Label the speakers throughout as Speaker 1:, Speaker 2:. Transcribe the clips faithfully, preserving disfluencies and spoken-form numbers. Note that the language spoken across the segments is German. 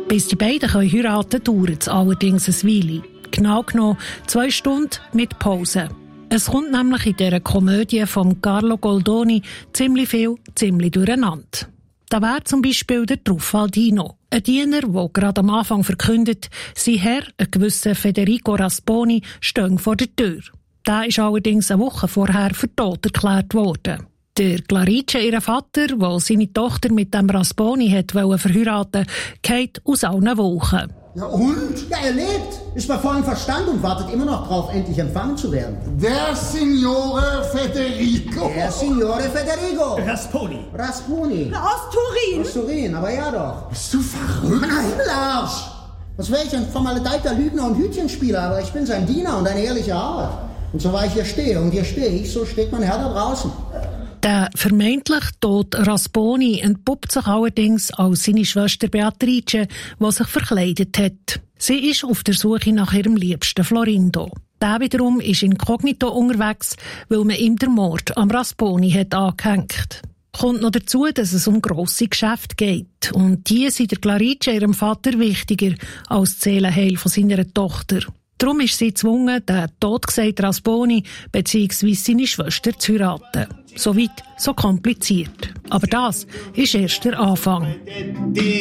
Speaker 1: Bis die beiden heiraten können, dauert es allerdings eine Weile. Genau genommen zwei Stunden mit Pause. Es kommt nämlich in dieser Komödie von Carlo Goldoni ziemlich viel, ziemlich durcheinander. Da wäre zum Beispiel der Truffaldino, ein Diener, der gerade am Anfang verkündet, sein Herr, ein gewisser Federico Rasponi, stehe vor der Tür. Der ist allerdings eine Woche vorher für tot erklärt worden. Der Clarice, ihr Vater, der seine Tochter mit dem Rasponi hat verheiraten wollte, geht aus allen Wolken.
Speaker 2: Ja und? Ja, er lebt, ist bei vollem Verstand und wartet immer noch drauf, endlich empfangen zu werden.
Speaker 3: Der Signore Federico.
Speaker 2: Der Signore Federico.
Speaker 4: Rasponi.
Speaker 2: Rasponi.
Speaker 5: Aus Turin.
Speaker 2: Aus Turin, aber ja doch.
Speaker 3: Bist du verrückt?
Speaker 2: Nein, Arsch. Was wäre ich, ein vermaledeiter Lügner und Hütchenspieler, aber ich bin sein Diener und eine ehrliche Arbeit. Und so war ich hier stehe und hier stehe ich, so steht mein Herr da draußen.
Speaker 1: Der vermeintlich tote Rasponi entpuppt sich allerdings als seine Schwester Beatrice, die sich verkleidet hat. Sie ist auf der Suche nach ihrem liebsten Florindo. Der wiederum ist inkognito unterwegs, weil man ihm den Mord am Rasponi hat angehängt. Kommt noch dazu, dass es um grosse Geschäfte geht. Und die sind der Clarice, ihrem Vater, wichtiger als das Seelenheil von seiner Tochter. Darum ist sie gezwungen, den totgesagten Rasponi bzw. seine Schwester zu heiraten. So weit, so kompliziert. Aber das ist erst der Anfang.
Speaker 2: Hey,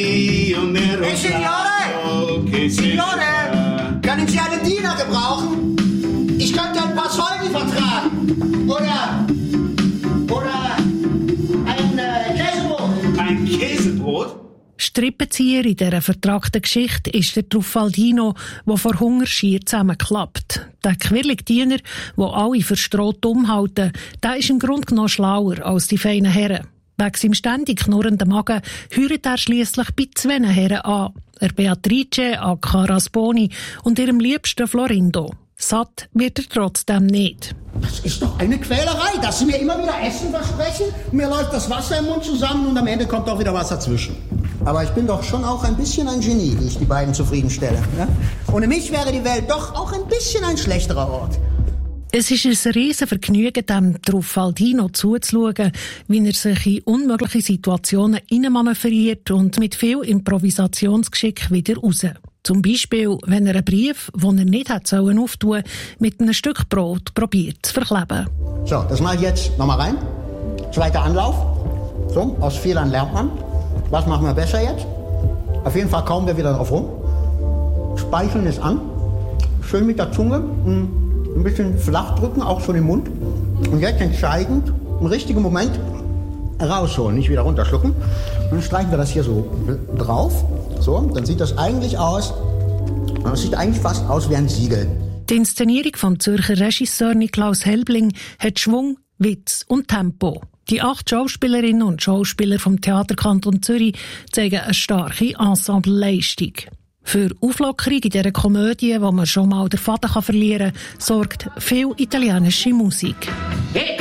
Speaker 2: Signore! Signore! Können Sie einen Diener gebrauchen? Ich könnte ein paar Zeugen vertragen. Oder... Oder... ein äh, Käsebrot.
Speaker 4: Ein Käsebrot?
Speaker 1: Strippenzieher in dieser vertragten Geschichte ist der Truffaldino, der vor Hunger schier zusammenklappt. Der quirlige Diener, der alle verstrahlt umhalten, der ist im Grunde genommen schlauer als die feinen Herren. Wegen seinem ständig knurrenden Magen heiratet er schliesslich bei zwei Herren an. Er Beatrice, aka Rasponi, und ihrem liebsten Florindo. Satt wird er trotzdem nicht.
Speaker 2: Das ist doch eine Quälerei, dass Sie mir immer wieder Essen versprechen. Mir läuft das Wasser im Mund zusammen und am Ende kommt auch wieder was dazwischen. Aber ich bin doch schon auch ein bisschen ein Genie, wie ich die beiden zufriedenstelle. Ja? Ohne mich wäre die Welt doch auch ein bisschen ein schlechterer Ort.
Speaker 1: Es ist ein riesen Vergnügen, dem Truffaldino zuzuschauen, wie er sich in unmögliche Situationen hineinmanövriert und mit viel Improvisationsgeschick wieder raus. Zum Beispiel, wenn er einen Brief, den er nicht hätte sollen auftun, mit einem Stück Brot probiert zu verkleben.
Speaker 2: So, das mache ich jetzt nochmal rein. Zweiter Anlauf. So, aus Fehlern lernt man. Was machen wir besser jetzt? Auf jeden Fall kauen wir wieder drauf rum. Speicheln es an. Schön mit der Zunge. Ein bisschen flach drücken, auch schon im Mund. Und jetzt entscheidend, im richtigen Moment rausholen, nicht wieder runterschlucken. Und dann streichen wir das hier so drauf. So, dann sieht das eigentlich aus, das sieht eigentlich fast aus wie ein Siegel.
Speaker 1: Die Inszenierung vom Zürcher Regisseur Niklaus Helbling hat Schwung, Witz und Tempo. Die acht Schauspielerinnen und Schauspieler vom Theaterkanton Zürich zeigen eine starke Ensembleleistung. Für Auflockerung in dieser Komödie, wo man schon mal den Faden verlieren kann, sorgt viel italienische Musik.
Speaker 6: Hey.